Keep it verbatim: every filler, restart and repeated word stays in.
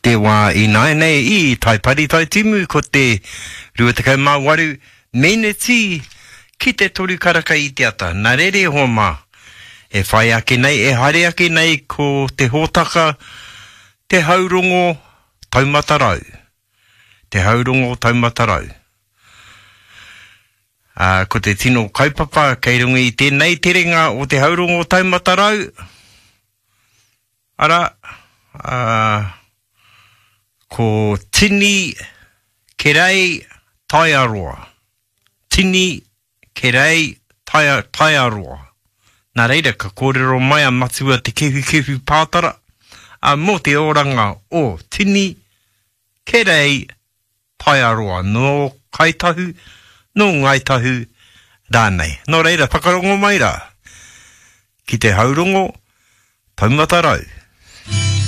te wā i nai nei i tai pari tai timu ko te rua te kai mawaru meneti ki te toru karaka i te ata. Nā rere ho mā. E whai ake nei, e hare ake nei ko te hōtaka, te haurongo taumatarau. Te haurongo taumatarau. Uh, ko te tino kaupapa, kei rungi i tēnei terenga o te haurongo taumatarau. Ara, uh, ko tini kerei tai aroa. Tini kerei tai, tai aroa. Nā reira, ka kōrero mai a matua te kehu kehu pātara. A mō te oranga o tini kerei tai aroa. No kaitahu, no ngaitahu rānei. Nō reira, whakarongo mai rā. Ki te haurongo, taumatarau.